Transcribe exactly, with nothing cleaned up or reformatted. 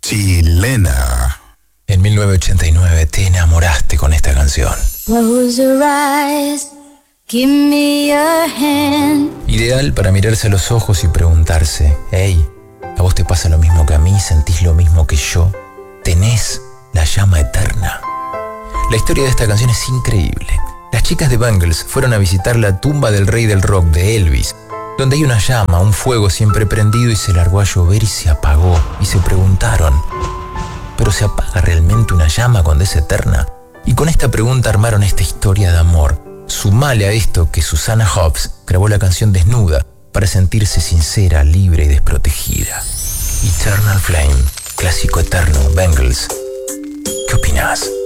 Chilena. En mil novecientos ochenta y nueve te enamoraste con esta canción. Close your eyes, give me your hand. Ideal para mirarse a los ojos y preguntarse: hey, ¿a vos te pasa lo mismo que a mí? ¿Sentís lo mismo que yo? ¿Tenés la llama eterna? La historia de esta canción es increíble. Las chicas de Bangles fueron a visitar la tumba del rey del rock, de Elvis, donde hay una llama, un fuego siempre prendido, y se largó a llover y se apagó. Y se preguntaron: ¿pero se apaga realmente una llama cuando es eterna? Y con esta pregunta armaron esta historia de amor. Sumale a esto que Susanna Hoffs grabó la canción desnuda para sentirse sincera, libre y desprotegida. Eternal Flame, clásico eterno, Bangles. ¿Qué opinás?